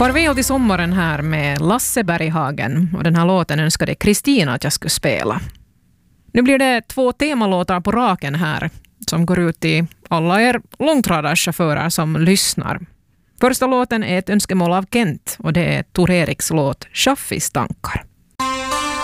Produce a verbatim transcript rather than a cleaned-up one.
Farväl till sommaren här med Lasse Berghagen, och den här låten önskade Kristina att jag skulle spela. Nu blir det två temalåtar på raken här som går ut till alla er långtradarchaufförer som lyssnar. Första låten är ett önskemål av Kent och det är Tor Eriks låt Chaffis tankar.